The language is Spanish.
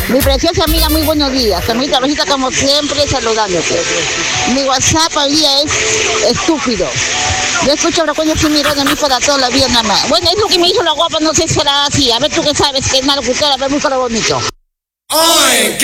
Mi preciosa amiga, muy buenos días. Amiguita Rosita, como siempre, saludándote. Mi WhatsApp hoy día es estúpido. Yo escucho frecuencia sin mirar de mí para toda la vida nada más. Bueno, es lo que me hizo la guapa, no sé si será así. A ver, tú qué sabes, que es una locutora, a ver, búscalo bonito. ¡Ay!